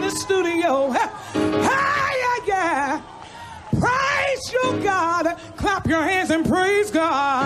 the studio. Hey, yeah. Praise your God. Clap your hands and praise God.